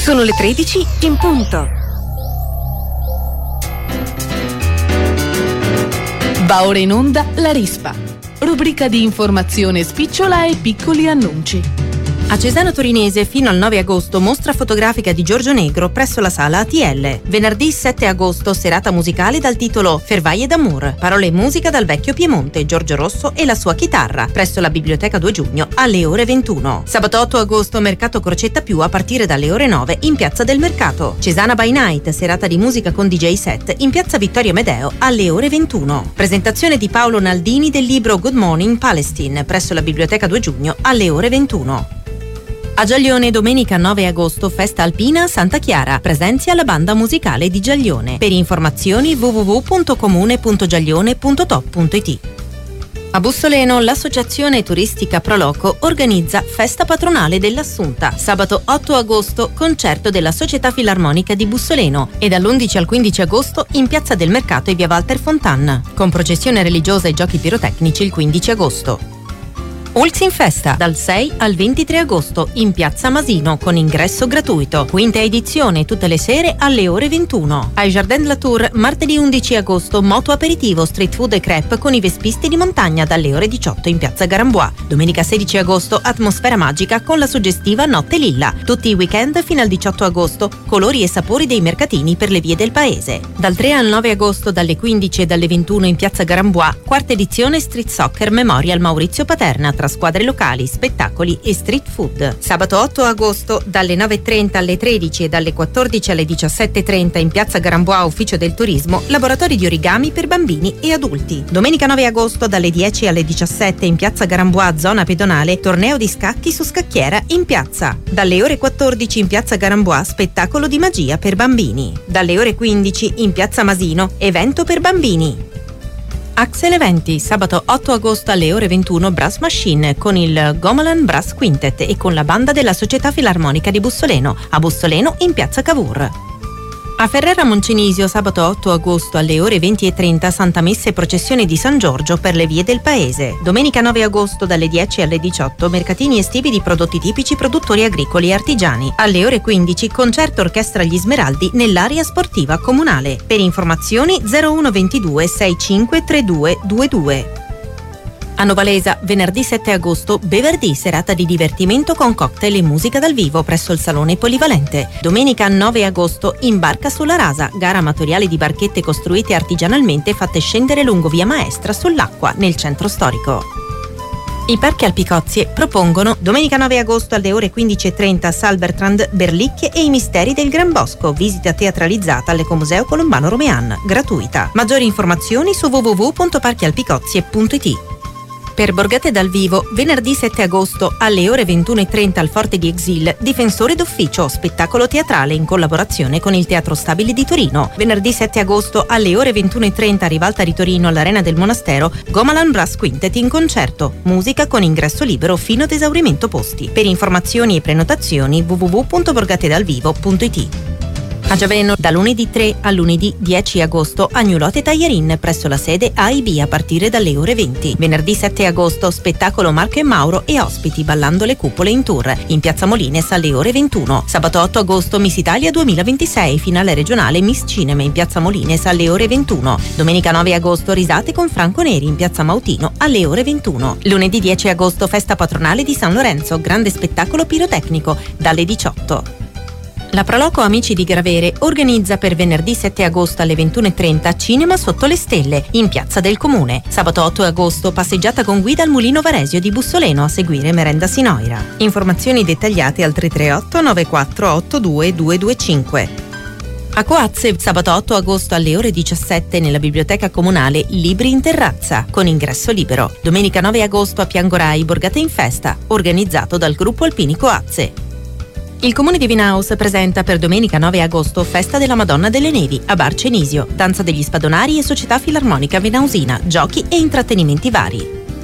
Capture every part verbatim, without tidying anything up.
Sono le tredici in punto. Va ora in onda La Rispa, rubrica di informazione spicciola e piccoli annunci. A Cesano Torinese fino al nove agosto mostra fotografica di Giorgio Negro presso la sala A T L. Venerdì sette agosto serata musicale dal titolo Fervaie d'amour, parole e musica dal vecchio Piemonte, Giorgio Rosso e la sua chitarra, presso la Biblioteca due giugno alle ore ventuno. Sabato otto agosto mercato Crocetta Più a partire dalle ore nove in Piazza del Mercato. Cesana by Night, serata di musica con D J set in Piazza Vittorio Amedeo alle ore ventuno. Presentazione di Paolo Naldini del libro Good Morning Palestine presso la Biblioteca due giugno alle ore ventuno. A Giaglione domenica nove agosto festa alpina a Santa Chiara, presenzia la banda musicale di Giaglione. Per informazioni w w w punto comune punto giaglione punto top punto i t. A Bussoleno l'associazione turistica Proloco organizza festa patronale dell'Assunta. Sabato otto agosto concerto della Società Filarmonica di Bussoleno e dall'undici al quindici agosto in Piazza del Mercato e via Walter Fontan, con processione religiosa e giochi pirotecnici il quindici agosto. Ulzi in festa dal sei al ventitré agosto in Piazza Masino con ingresso gratuito. Quinta edizione tutte le sere alle ore ventuno. Ai Jardin de la Tour martedì undici agosto moto aperitivo, street food e crepe con i vespisti di montagna dalle ore diciotto in Piazza Garambois. Domenica sedici agosto atmosfera magica con la suggestiva Notte Lilla. Tutti i weekend fino al diciotto agosto colori e sapori dei mercatini per le vie del paese. Dal tre al nove agosto dalle quindici e dalle ventuno in Piazza Garambois quarta edizione Street Soccer Memorial Maurizio Paterna tra squadre locali, spettacoli e street food. Sabato otto agosto dalle nove e trenta alle tredici e dalle quattordici alle diciassette e trenta in Piazza Garambois Ufficio del Turismo, laboratori di origami per bambini e adulti. Domenica nove agosto dalle dieci alle diciassette in Piazza Garambois Zona Pedonale, torneo di scacchi su scacchiera in piazza. Dalle ore quattordici in Piazza Garambois spettacolo di magia per bambini. Dalle ore quindici in Piazza Masino evento per bambini. Axel Eventi, sabato otto agosto alle ore ventuno Brass Machine con il Gomelan Brass Quintet e con la banda della Società Filarmonica di Bussoleno, a Bussoleno in Piazza Cavour. A Ferrara Moncenisio sabato otto agosto alle ore venti e trenta Santa Messa e processione di San Giorgio per le vie del paese. Domenica nove agosto dalle dieci alle diciotto mercatini estivi di prodotti tipici produttori agricoli e artigiani. Alle ore quindici concerto orchestra Gli Smeraldi nell'area sportiva comunale. Per informazioni zero uno ventidue sessantacinque trentadue ventidue. A Novalesa, venerdì sette agosto, Beverdì, serata di divertimento con cocktail e musica dal vivo presso il Salone Polivalente. Domenica nove agosto, in Barca sulla Rasa, gara amatoriale di barchette costruite artigianalmente fatte scendere lungo via Maestra sull'acqua nel centro storico. I Parchi Alpicozie propongono domenica nove agosto alle ore quindici e trenta Salbertrand, Berlicchie e i misteri del Gran Bosco, visita teatralizzata all'Ecomuseo Colombano Romean, gratuita. Maggiori informazioni su w w w punto parchi alpicozie punto i t. Per Borgate dal vivo, venerdì sette agosto alle ore ventuno e trenta al Forte di Exil, Difensore d'Ufficio, spettacolo teatrale in collaborazione con il Teatro Stabile di Torino. Venerdì sette agosto alle ore ventuno e trenta a Rivalta di Torino all'Arena del Monastero, Gomelan Brass Quintet in concerto, musica con ingresso libero fino ad esaurimento posti. Per informazioni e prenotazioni w w w punto borgatedalvivo punto i t. A Giaveno, da lunedì tre a lunedì dieci agosto, Agnolotte Tagliarin presso la sede A I B a partire dalle ore venti. Venerdì sette agosto, spettacolo Marco e Mauro e ospiti ballando le cupole in tour, in Piazza Molines alle ore ventuno. Sabato otto agosto, Miss Italia duemilaventisei, finale regionale Miss Cinema in Piazza Molines alle ore ventuno. Domenica nove agosto, risate con Franco Neri in Piazza Mautino alle ore ventuno. Lunedì dieci agosto, festa patronale di San Lorenzo, grande spettacolo pirotecnico dalle diciotto. La Proloco Amici di Gravere organizza per venerdì sette agosto alle ventuno e trenta Cinema sotto le stelle in Piazza del Comune. Sabato otto agosto passeggiata con guida al Mulino Varesio di Bussoleno, a seguire merenda Sinoira. Informazioni dettagliate al tre tre otto nove quattro otto due due due cinque. A Coazze, sabato otto agosto alle ore diciassette nella biblioteca comunale Libri in terrazza con ingresso libero. Domenica nove agosto a Piangorai Borgate in festa, organizzato dal gruppo Alpini Coazze. Il Comune di Vinaus presenta per domenica nove agosto Festa della Madonna delle Nevi a Bar Cenisio, danza degli spadonari e Società Filarmonica Venausina, giochi e intrattenimenti vari.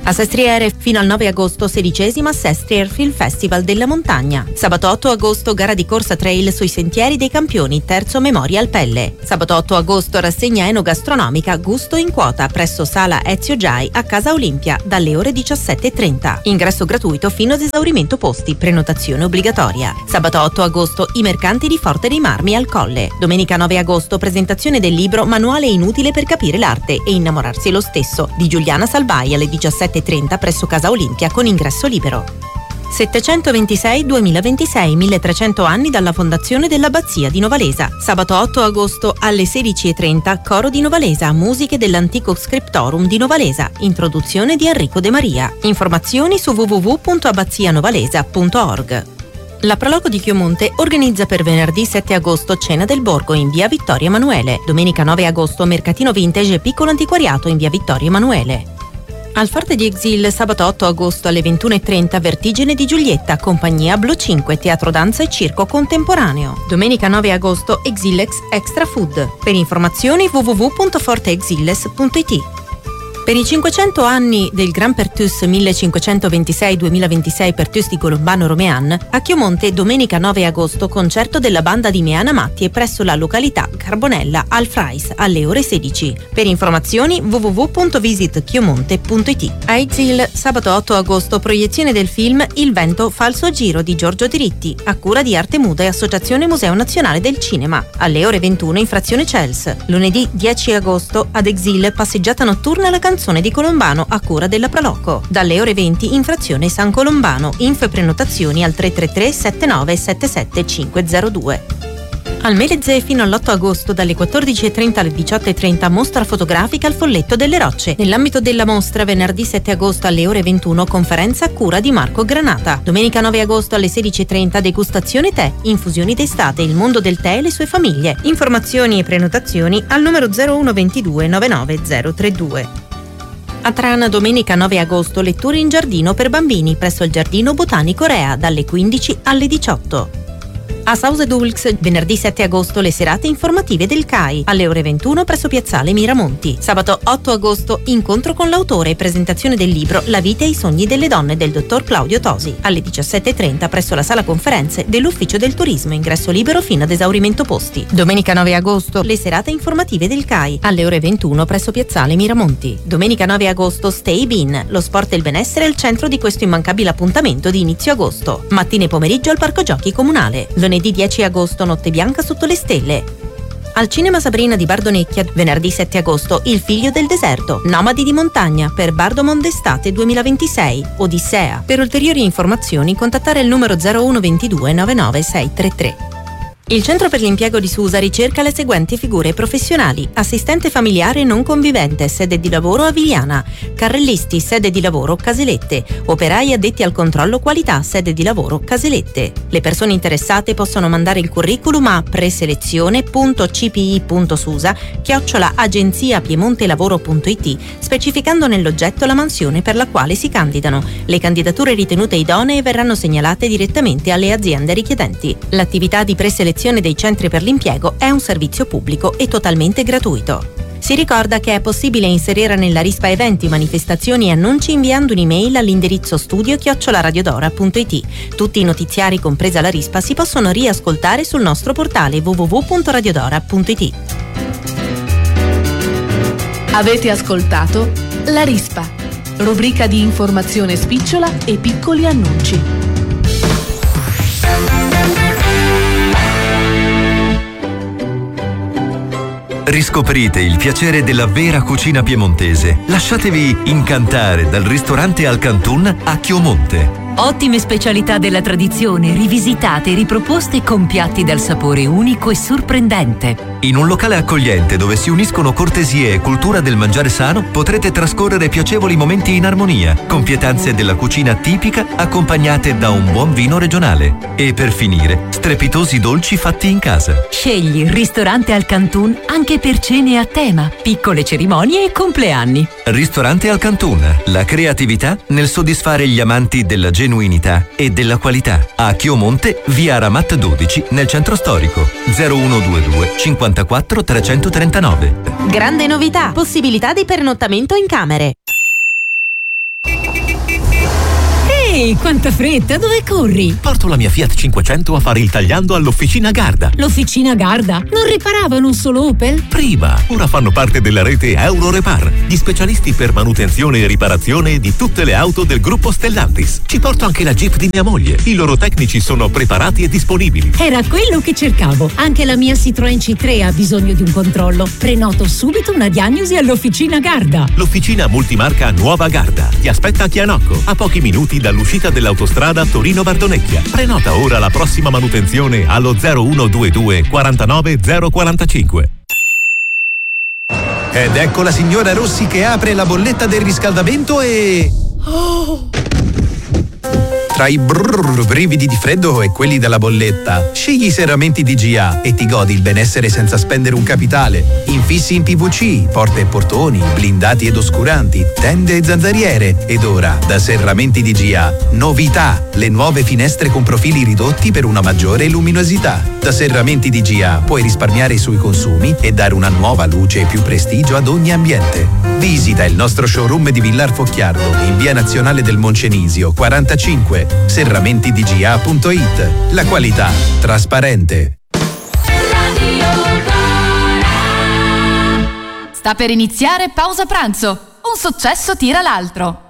A Sestriere fino al nove agosto sedicesima Sestriere Film Festival della Montagna. Sabato otto agosto gara di corsa trail sui sentieri dei campioni, terzo Memorial Pelle. Sabato otto agosto rassegna enogastronomica Gusto in quota presso Sala Ezio Giai a Casa Olimpia dalle ore diciassette e trenta. Ingresso gratuito fino ad esaurimento posti, prenotazione obbligatoria. Sabato otto agosto i mercanti di Forte dei Marmi al Colle. Domenica nove agosto presentazione del libro Manuale inutile per capire l'arte e innamorarsi lo stesso di Giuliana Salvai alle diciassette e trenta presso Casa Olimpia con ingresso libero. settecentoventisei duemilaventisei, milletrecento anni dalla fondazione dell'Abbazia di Novalesa. Sabato otto agosto alle sedici e trenta Coro di Novalesa, musiche dell'antico scriptorum di Novalesa, introduzione di Enrico De Maria. Informazioni su w w w punto abbazianovalesa punto org. La Proloco di Chiomonte organizza per venerdì sette agosto Cena del Borgo in via Vittorio Emanuele. Domenica nove agosto Mercatino Vintage e Piccolo Antiquariato in via Vittorio Emanuele. Al Forte di Exil sabato otto agosto alle ventuno e trenta Vertigine di Giulietta, compagnia Blu cinque, teatro danza e circo contemporaneo. Domenica nove agosto Exilex Extra Food. Per informazioni w w w punto forteexiles punto i t. Per i cinquecento anni del Gran Pertus millecinquecentoventisei duemilaventisei Pertus di Colombano Romean, a Chiomonte domenica nove agosto concerto della banda di Meana Mattie presso la località Carbonella al Frais alle ore sedici. Per informazioni w w w punto visit chiomonte punto i t. A Exil sabato otto agosto proiezione del film Il vento fa il suo giro di Giorgio Diritti, a cura di Arte Muda e Associazione Museo Nazionale del Cinema, alle ore ventuno in frazione Cels. Lunedì dieci agosto ad Exil passeggiata notturna alla canzone di Colombano a cura della Proloco, dalle ore venti in frazione San Colombano. Info e prenotazioni al tre tre tre sette nove sette sette cinque zero due. Al Melezze fino all'otto agosto dalle quattordici e trenta alle diciotto e trenta mostra fotografica al Folletto delle Rocce. Nell'ambito della mostra venerdì sette agosto alle ore ventuno conferenza a cura di Marco Granata. Domenica nove agosto alle sedici e trenta degustazione tè, infusioni d'estate, il mondo del tè e le sue famiglie. Informazioni e prenotazioni al numero zero uno ventidue novantanove zero trentadue. A Trana domenica nove agosto letture in giardino per bambini presso il Giardino Botanico Rea dalle quindici alle diciotto. A Sausedulx venerdì sette agosto le serate informative del C A I alle ore ventuno presso Piazzale Miramonti. Sabato otto agosto incontro con l'autore e presentazione del libro La vita e i sogni delle donne del dottor Claudio Tosi alle diciassette e trenta presso la sala conferenze dell'Ufficio del Turismo, ingresso libero fino ad esaurimento posti. Domenica nove agosto le serate informative del C A I alle ore ventuno presso Piazzale Miramonti. Domenica nove agosto Stay Bean, lo sport e il benessere è il centro di questo immancabile appuntamento di inizio agosto. Mattina e pomeriggio al Parco Giochi Comunale. Lunedì dieci agosto Notte Bianca sotto le stelle. Al Cinema Sabrina di Bardonecchia venerdì sette agosto Il figlio del deserto, Nomadi di montagna per Bardomon d'estate duemilaventisei, Odissea. Per ulteriori informazioni contattare il numero zero uno ventidue novantanove sei trentatré. Il Centro per l'Impiego di Susa ricerca le seguenti figure professionali: assistente familiare non convivente, sede di lavoro a Vigliana; carrellisti, sede di lavoro Caselette; operai addetti al controllo qualità, sede di lavoro Caselette. Le persone interessate possono mandare il curriculum a preselezione punto c p i punto susa chiocciola agenzia piemontelavoro punto i t, specificando nell'oggetto la mansione per la quale si candidano. Le candidature ritenute idonee verranno segnalate direttamente alle aziende richiedenti. L'attività di preselezione dei centri per l'impiego è un servizio pubblico e totalmente gratuito. Si ricorda che è possibile inserire nella rispa eventi, manifestazioni e annunci inviando un'email all'indirizzo studio chiocciola radiodora punto i t. Tutti i notiziari, compresa la rispa, si possono riascoltare sul nostro portale w w w punto radiodora punto i t. Avete ascoltato La Rispa, rubrica di informazione spicciola e piccoli annunci. Riscoprite il piacere della vera cucina piemontese. Lasciatevi incantare dal ristorante Al Cantun a Chiomonte. Ottime specialità della tradizione, rivisitate e riproposte con piatti dal sapore unico e sorprendente. In un locale accogliente dove si uniscono cortesie e cultura del mangiare sano, potrete trascorrere piacevoli momenti in armonia, con pietanze della cucina tipica accompagnate da un buon vino regionale. E per finire, strepitosi dolci fatti in casa. Scegli il ristorante Al Cantun anche per cene a tema, piccole cerimonie e compleanni. Ristorante Al Cantun, la creatività nel soddisfare gli amanti della genuinità e della qualità. A Chiomonte, via Ramat dodici, nel centro storico. zero uno due due cinquantaquattro trecentotrentanove. Grande novità, possibilità di pernottamento in camere. Ehi, quanta fretta, dove corri? Porto la mia Fiat cinquecento a fare il tagliando all'Officina Garda. L'Officina Garda? Non riparavano solo Opel? Prima, ora fanno parte della rete Eurorepar, gli specialisti per manutenzione e riparazione di tutte le auto del gruppo Stellantis. Ci porto anche la Jeep di mia moglie. I loro tecnici sono preparati e disponibili. Era quello che cercavo. Anche la mia Citroen C tre ha bisogno di un controllo. Prenoto subito una diagnosi all'Officina Garda. L'Officina multimarca Nuova Garda ti aspetta a Chianocco, a pochi minuti dall'uscita dell'autostrada Torino-Bardonecchia. Prenota ora la prossima manutenzione allo zero uno due due quarantanove zero quarantacinque. Ed ecco la signora Rossi che apre la bolletta del riscaldamento e... Oh! Tra i brrr, brividi di freddo e quelli della bolletta, scegli i serramenti D G A e ti godi il benessere senza spendere un capitale. Infissi in P V C, porte e portoni, blindati ed oscuranti, tende e zanzariere. Ed ora, da Serramenti D G A, novità! Le nuove finestre con profili ridotti per una maggiore luminosità. Da Serramenti D G A puoi risparmiare sui consumi e dare una nuova luce e più prestigio ad ogni ambiente. Visita il nostro showroom di Villar Focchiardo in via Nazionale del Moncenisio quarantacinque. serramenti d g a punto i t. La qualità trasparente. Sta per iniziare Pausa Pranzo. Un successo tira l'altro.